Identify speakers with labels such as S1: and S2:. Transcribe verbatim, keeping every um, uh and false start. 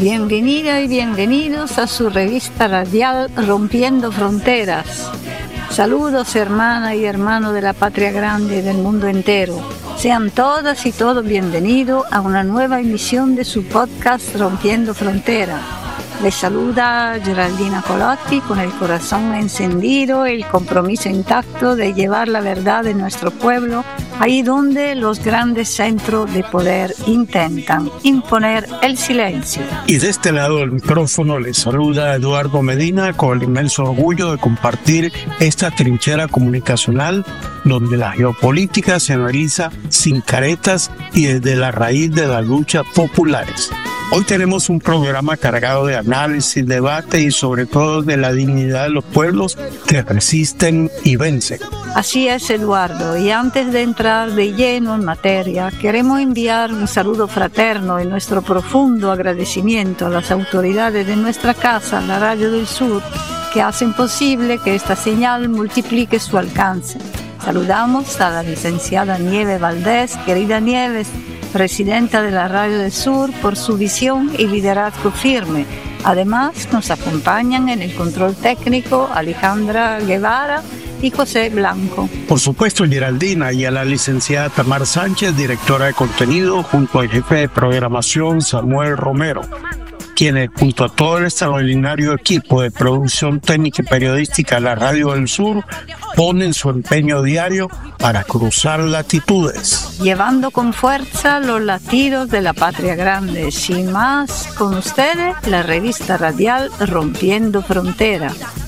S1: Bienvenida y bienvenidos a su revista radial Rompiendo Fronteras. Saludos, hermana y hermano de la patria grande y del mundo entero. Sean todas y todos bienvenidos a una nueva emisión de su podcast Rompiendo Fronteras. Les saluda Geraldina Colotti con el corazón encendido y el compromiso intacto de llevar la verdad de nuestro pueblo ahí donde los grandes centros de poder intentan imponer el silencio.
S2: Y de este lado del micrófono les saluda Eduardo Medina con el inmenso orgullo de compartir esta trinchera comunicacional donde la geopolítica se analiza sin caretas y desde la raíz de las luchas populares. Hoy tenemos un programa cargado de análisis, debate y sobre todo de la dignidad de los pueblos que resisten y vencen.
S1: Así es, Eduardo, y antes de entrar de lleno en materia, queremos enviar un saludo fraterno y nuestro profundo agradecimiento a las autoridades de nuestra casa, la Radio del Sur, que hacen posible que esta señal multiplique su alcance. Saludamos a la licenciada Nieves Valdés, querida Nieves, presidenta de la Radio del Sur, por su visión y liderazgo firme. Además, nos acompañan en el control técnico Alejandra Guevara y José Blanco.
S2: Por supuesto, Geraldina, y a la licenciada Tamar Sánchez, directora de contenido, junto al jefe de programación Samuel Romero, quienes junto a todo el extraordinario equipo de producción técnica y periodística de la Radio del Sur ponen su empeño diario para cruzar latitudes,
S1: llevando con fuerza los latidos de la patria grande. Sin más, con ustedes, la revista radial Rompiendo Fronteras.